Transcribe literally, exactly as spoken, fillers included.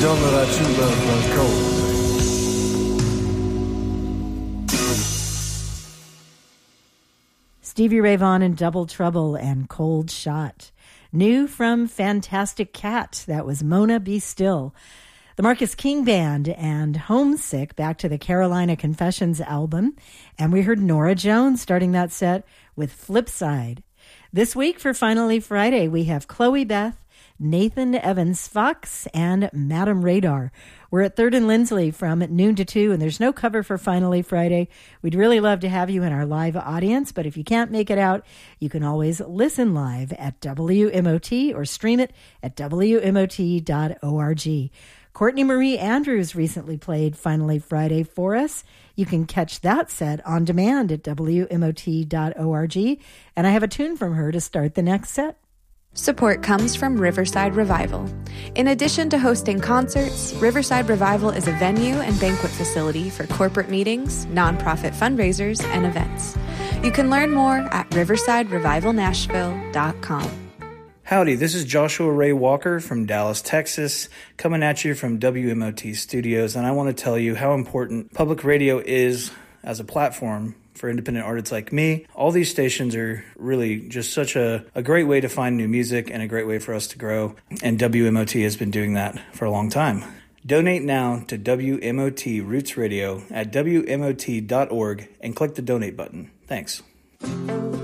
genre that you love run cold. Stevie Ray Vaughan in Double Trouble and Cold Shot. New from Fantastic Cat, that was Mona Be Still. The Marcus King Band and Homesick, back to the Carolina Confessions album. And we heard Norah Jones starting that set with Flipside. This week for Finally Friday, we have Chloe Beth, Nathan Evans Fox, and Madam Radar. We're at third and Lindsley from noon to two, and there's no cover for Finally Friday. We'd really love to have you in our live audience, but if you can't make it out, you can always listen live at W M O T or stream it at W M O T dot org. Courtney Marie Andrews recently played Finally Friday for us. You can catch that set on demand at W M O T dot org, and I have a tune from her to start the next set. Support comes from Riverside Revival. In addition to hosting concerts, Riverside Revival is a venue and banquet facility for corporate meetings, nonprofit fundraisers, and events. You can learn more at riverside revival nashville dot com. Howdy, this is Joshua Ray Walker from Dallas, Texas, coming at you from W M O T Studios, and I want to tell you how important public radio is as a platform for independent artists like me. All these stations are really just such a, a great way to find new music and a great way for us to grow, and W M O T has been doing that for a long time. Donate now to W M O T Roots Radio at W M O T dot org and click the donate button. Thanks.